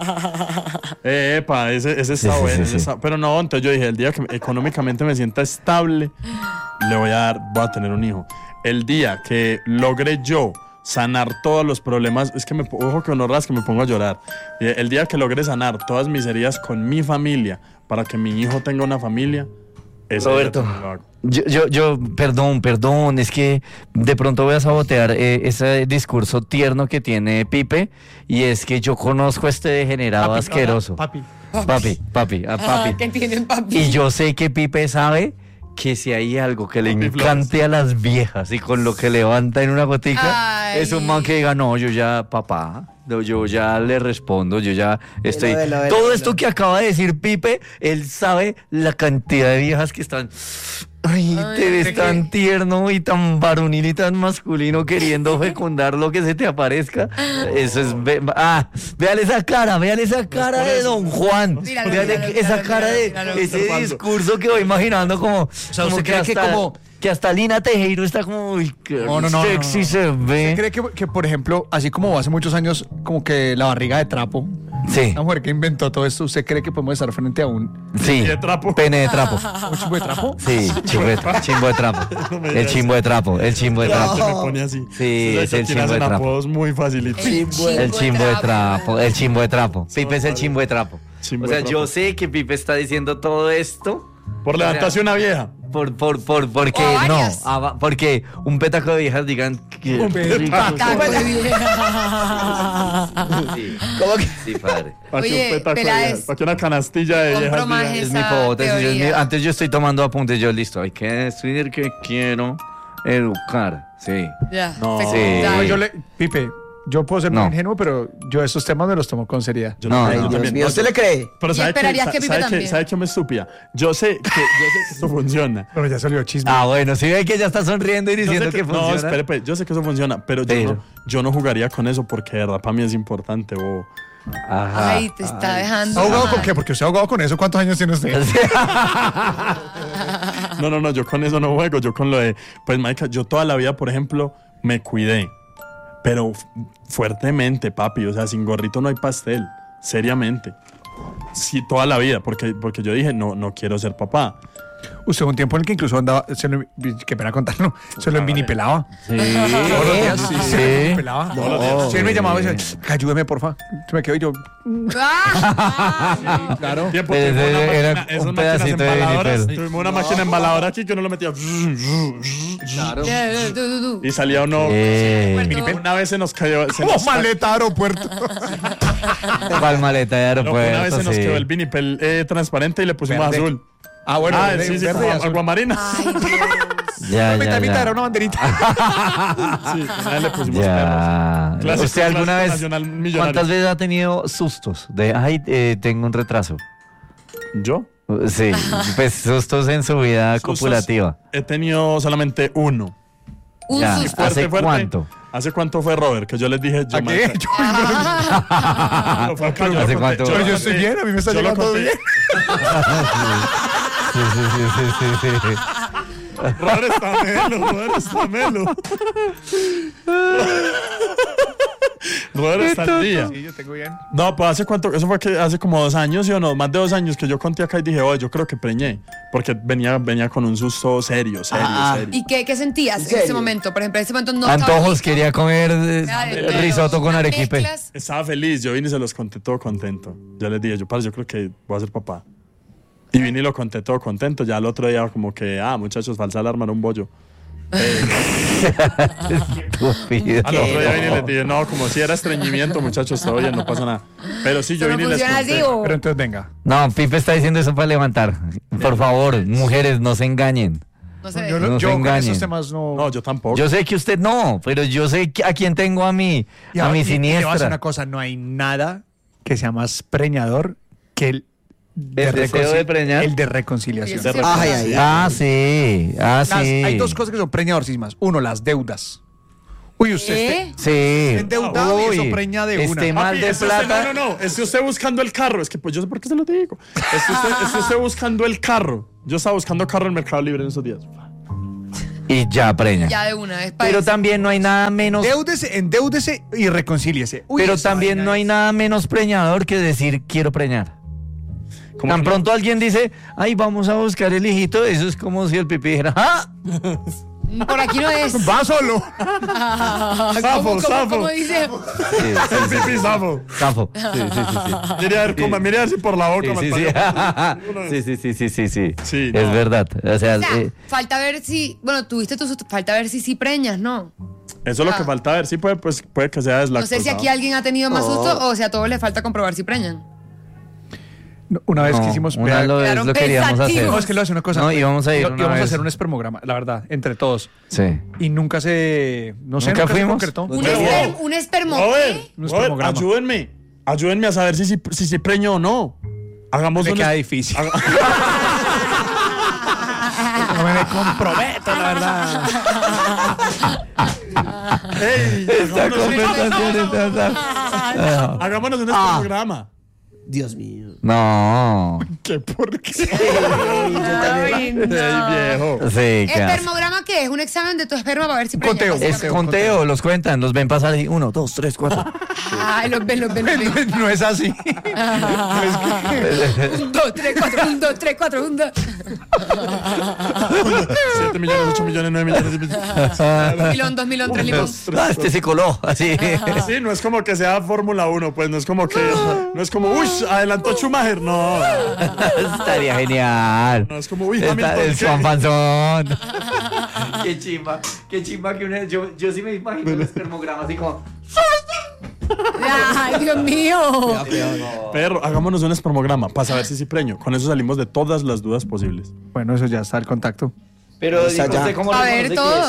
Epa, ese está Sí, bueno. sí. Pero no, entonces yo dije, el día que económicamente me sienta estable, voy a tener un hijo. El día que logre yo sanar todos los problemas, es que ojo que no ras que me pongo a llorar. El día que logre sanar todas mis heridas con mi familia para que mi hijo tenga una familia, ese día Roberto, también lo hago. yo, perdón, es que de pronto voy a sabotear ese discurso tierno que tiene Pipe, y es que yo conozco a este degenerado asqueroso. Papi. Papi. ¿Qué tienen, papi? Y yo sé que Pipe sabe que si hay algo que le Papi encante a las viejas y con lo que levanta en una gotica, Ay. es un man que diga, no, yo ya, papá, no, yo ya le respondo, yo ya estoy... Velo. Todo esto que acaba de decir Pipe, él sabe la cantidad de viejas que están... Ay, te ves tan tierno y tan varonil y tan masculino queriendo fecundar lo que se te aparezca. Eso es... véale esa cara de Don Juan. Míralo, Véale míralo, esa míralo, cara de míralo. ese discurso que voy imaginando como... sea, como ¿usted cree que como- que hasta Lina Tejero está como... Uy, qué No. sexy se ve. ¿Usted cree que, por ejemplo, así como hace muchos años, como que la barriga de trapo, Sí, la mujer que inventó todo esto, ¿usted cree que podemos estar frente a un sí. de trapo. Pene de trapo. chimbo de trapo? Sí, chimbo de trapo. No me El digas. chimbo de trapo. Se me pone así. Sí, Ustedes es el aquí chimbo hacen de trapo. apodos muy facilitos. El chimbo de trapo, el chimbo de trapo. Pipe es el chimbo de trapo. Chimbo O sea, de trapo. yo sé que Pipe está diciendo todo esto Por levantarse una vieja. porque O a no, varias. porque un petaco de viejas digan que Taco de vieja. Sí, ¿Cómo que? sí, padre. Para que Oye, un petaco de Peláez, viejas, para que una canastilla de compro viejas más digan, Es mi esa hipótesis. teoría. Antes yo estoy tomando apuntes, yo listo. Hay que decir que quiero educar. Sí. Ya. No. perfecto. Sí. Ya. No, Pipe, yo puedo ser muy No. ingenuo, pero yo esos temas me los tomo con seriedad. Yo No, yo no. Dios también. mío, No, ¿usted yo- le cree? Pero Y esperarías que Pipe también. ¿Sabe qué me estúpida? Yo sé que esto funciona. Pero ya salió chisme. Ah, bueno, sí ve que ya está sonriendo y Yo sé diciendo que funciona. No, espere, pues, yo sé que eso funciona, pero yo no jugaría con eso porque de verdad para mí es importante. Ajá. Ay, te está dejando. ¿Ahogado mal. con qué? Porque usted ha ahogado con eso. ¿Cuántos años tiene usted? No, yo con eso no juego, yo con lo de... Pues, marica, yo toda la vida, por ejemplo, me cuidé, pero fuertemente, papi, o sea, sin gorrito no hay pastel, seriamente. Sí, toda la vida, porque yo dije, no quiero ser papá. Usted hubo un tiempo en el que incluso andaba, qué pena contarlo, se lo envinipelaba. Sí. Todos los días, sí, Sí. se lo envinipelaba. No. Si él me llamaba y decía, ayúdeme, porfa. Se me quedó y yo, Ah. claro. Tiempo, Pero tuvimos una era máquina- un esas máquinas pedacito de embaladoras. vinipel. Tuvimos una máquina embaladora aquí que uno lo metía. Claro. Tú. Y salía uno. Una vez se nos cayó. ¡Oh, maleta aeropuerto! ¿Cuál maleta de No, una vez aeropuerto? se nos Sí. quedó el vinipel transparente y le pusimos Verde. azul. Ah, bueno, Sí, verde y azul. aguamarina. Ay, Dios. Ya, Mitad, ya, mitad, ya. era una banderita. Sí, una vez le pusimos Ya. perros. Clásico, ¿Usted alguna clásico vez, nacional millonario. cuántas veces ha tenido sustos? De, ay, tengo un retraso. ¿Yo? Sí, pues sustos en su vida Sustos, copulativa. He tenido solamente uno. Un Ya. susto. ¿Hace cuánto? ¿Hace cuánto fue, Robert? Que yo les dije. Yo ¿A qué? Yo, No, fue acá, yo ¿Hace lo conté, cuánto? yo pero lo yo estoy conté. bien, a mí me está Yo lo llegando todo conté. bien. Sí. Robert está melo, Robert está melo. Robert está al día. Sí, yo tengo bien. No, pues ¿hace cuánto? Eso fue que hace como 2 años, ¿sí o no? Más de 2 años que yo conté acá y dije, oye, yo creo que preñé. Porque venía con un susto serio. ¿Y qué sentías en ese serio? momento? Por ejemplo, en ese momento no Antojos, quería comer estabas- risotto con Unas arequipe. mezclas. Estaba feliz, yo vine y se los conté todo contento. Yo les dije, yo creo que voy a ser papá. Y vine y lo conté todo contento. Ya el otro día como que, muchachos, falsa alarma, era un bollo. Estúpido. Al otro día vine y les dije, no, como si era estreñimiento, muchachos, todo bien, no pasa nada. Pero sí, yo Eso no vine y les funciona conté. así, ¿o? Pero entonces venga. No, Pipe está diciendo eso para levantar. Por favor, mujeres, no se engañen. No sé. Yo, No se yo con engañen. esos temas no. No, yo tampoco. Yo sé que usted no, pero yo sé a quién tengo a mi Y le voy a decir siniestra. una cosa, no hay nada que sea más preñador que el deseo de preñar. El de reconciliación. Sí, sí, sí. Ay, ay, ay. Ah, sí. Sí. Hay dos cosas que son preñadorísimas. Uno, las deudas. Uy, usted ¿Qué? Sí. endeudado y eso Uy, preña de una. Este mal Papi, de es usted- plata. No. Es que usted buscando el carro. Es que pues yo sé por qué se lo digo. Es usted buscando el carro. Yo estaba buscando carro en Mercado Libre en esos días. Y ya preña. Ya de una vez para Pero eso. también no hay nada menos. Endeúdese y reconcíliese. Uy, Pero esa también vaina no hay es- nada menos preñador que decir quiero preñar. Como Tan que no- pronto alguien dice, ay, vamos a buscar el hijito, eso es como si el pipí dijera, ¡ah! Por aquí no es. Va solo. Zafo. ¿Cómo dice? El pipí zafo. Campo. Sí. Mire a ver si por la boca me Sí. Sí, Es no. verdad. O sea, O sea, falta ver si. Bueno, tuviste tu susto. Falta ver si sí preñas, ¿no? Eso es lo que falta ver. Sí, puede que sea No deslactosado. sé si aquí alguien ha tenido más susto o si a todos les falta comprobar si preñan. Una vez no, que hicimos. una vea, vez Quedaron lo queríamos hacer. pensativos. No, es que le voy a decir una cosa. No, íbamos a ir una íbamos a vez. hacer un espermograma, la verdad, entre todos. Sí. Y nunca se. No sé, ¿Nunca se fuimos? concretó. Un, Pero- un espermo. Robert, ¿qué? Un Robert, espermograma. ayúdenme a saber si preño o no. Hagamos Me un queda difícil. No me comprometo, la verdad. Ey, Esta conversación está... hagámonos un espermograma. Dios mío. No. ¿Qué por qué? Ay, no. Ey, viejo. Sí, qué asco. ¿Espermograma qué es? Un examen de tu esperma para ver si preñas. Conteo. Es básicamente. conteo, los cuentan, los ven pasar y 1, 2, 3, 4. Ay, los ven. No es así. 1, 2, 3, 4, 1, 2, 3, 4, 1, 2. 7 millones, 8 millones, 9 millones. Milón, 2 milón, 3 limón. Ah, este se coló, así. Sí, no es como que sea Fórmula 1, pues no es como que. No es como, uy, adelantó Schumacher. No, Estaría genial. no es como, uy, Está Hamilton. el ¿qué? Juan Panzón. Qué chimba que una. Yo sí me imagino el espermograma así como. Ay, Dios mío. Perro, hagámonos un espermograma para saber si sí preño. Con eso salimos de todas las dudas posibles. Bueno, eso ya está el contacto. Pero O sea, digo, ¿usted ya. cómo A ver, reconoce que todos. es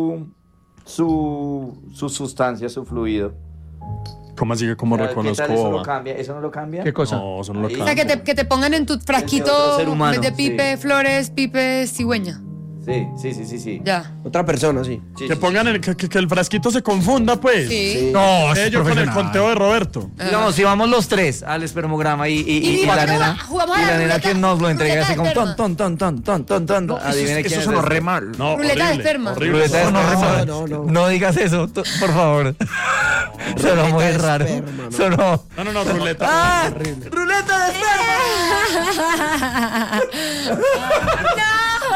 su sustancia, su fluido? ¿Cómo así que cómo ¿Qué tal reconozco? eso lo boba? cambia? ¿Eso no lo cambia? ¿Qué cosa? No, eso no lo Ahí. O sea, cambia. que te pongan en tu otro frasquito ser humano, de pipe, sí. flores, pipe, cigüeña. Sí. Ya. Otra persona, sí. Que pongan que el frasquito se confunda, pues. Sí. No, es Yo con el profesional. conteo de Roberto. Digamos, si vamos los tres al espermograma y ¿por la qué no nena, jugamos a y la la nena ruleta? que nos lo entrega Ruleta así como de ton, esperma. ton. Adivine quién Eso es sonó este. re mal. No, Ruleta de horrible, esperma. horrible. Ruleta de No, esperma. no. No digas eso, por favor. Sonó muy de raro. esperma, no. Sonó. No, ruleta. ¡Ah! ¡Ruleta de esperma!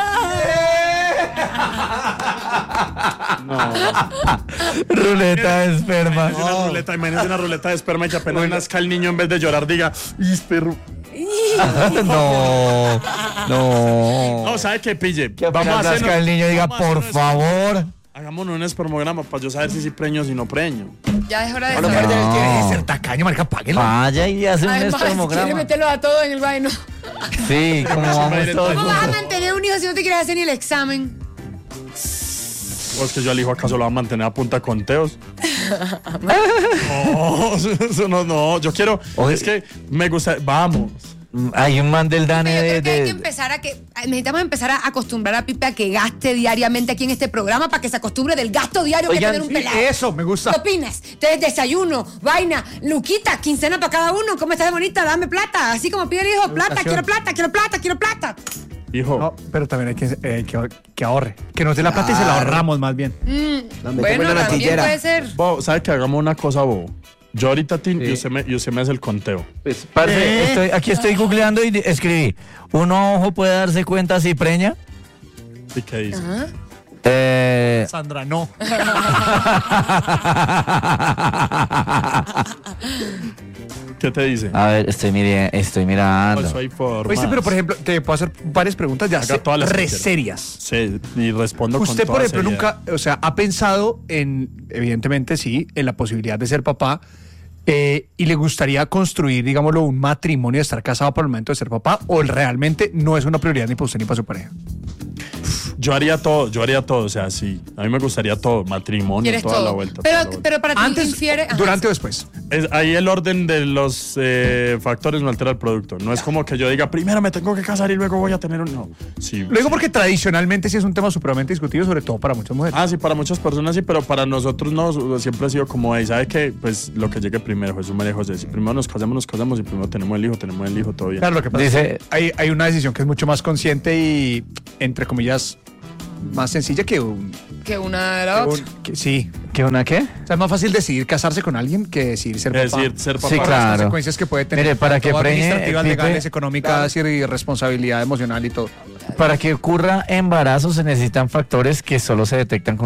No. Ruleta de esperma. Imagínate una ruleta de esperma y que apenas nazca el niño en vez de llorar diga, ¡y perro! No. No, ¿sabe qué, pille? Que apenas nazca el niño y diga, vamos a hacer por favor. Hagámonos un espermograma para yo saber si preño o si no preño. Ya es hora de No, saber. pero tienes Debe que ser tacaño, marica, páguelo. Vaya y hace un Además, quiere espermograma. meterlo a todo en el vaino. Sí, como vamos todos. ¿Cómo vas a mantener un hijo si no te quieres hacer ni el examen? ¿O es que yo al hijo acaso lo va a mantener a punta de conteos? No, eso no, yo quiero. Oye. Es que me gusta. Vamos. Hay un man del Yo DANE creo que hay que de... empezar necesitamos empezar a acostumbrar a Pipe a que gaste diariamente aquí en este programa para que se acostumbre del gasto diario Oigan, que tener un Sí, pelado. eso, me gusta. ¿Qué opinas? Entonces, desayuno, vaina, luquita, quincena para cada uno. ¿Cómo estás de bonita? Dame plata. Así como pide el hijo, plata, quiero plata, quiero plata, quiero plata. Hijo. No, pero también hay que ahorre. Que nos dé la plata y se la ahorramos más bien. La metemos Bueno, en la también natillera. puede ser. Bo, ¿sabe que hagamos una cosa, Bobo? Yo ahorita, y usted me hace el conteo. Pues, parce, aquí estoy googleando y escribí, ¿un ojo puede darse cuenta si preña? ¿Y qué dice? Sandra, no. ¿Qué te dice? A ver, estoy mirando. Eso hay formas. Oíste, pero por ejemplo, te puedo hacer varias preguntas ya Haga todas las que quiera. serias. Sí, y respondo con Usted, por toda ejemplo, seriedad. nunca, o sea, ha pensado en, evidentemente sí, en la posibilidad de ser papá y le gustaría construir, digámoslo, un matrimonio, de estar casado por el momento de ser papá, o realmente no es una prioridad ni para usted ni para su pareja. Yo haría todo, o sea, sí. A mí me gustaría todo, matrimonio, ¿Quieres toda la todo? vuelta. toda la vuelta. Pero para ti Antes, infiere... ajá, durante o después. Ahí el orden de los factores no altera el producto. No es como que yo diga, primero me tengo que casar y luego voy a tener un... No. Sí, Lo digo porque tradicionalmente sí es un tema supremamente discutido, sobre todo para muchas mujeres. Ah, sí, para muchas personas sí, pero para nosotros no, siempre ha sido como, ahí ¿sabe qué? Pues lo que llegue primero, Jesús María José. Si primero nos casamos y primero tenemos el hijo, todo bien. Claro, lo que pasa Dice- es que hay una decisión que es mucho más consciente y, entre comillas, más sencilla que un... que una de la otra. sí. ¿Qué una qué? O sea, es más fácil decidir casarse con alguien que decidir ser papá. Es decir, ser papá. Sí, Por claro. las consecuencias que puede tener. Mire, para tanto que preñe, administrativas, Pipe, legales, económicas y responsabilidad emocional y todo. Para que ocurra embarazo se necesitan factores que solo se detectan con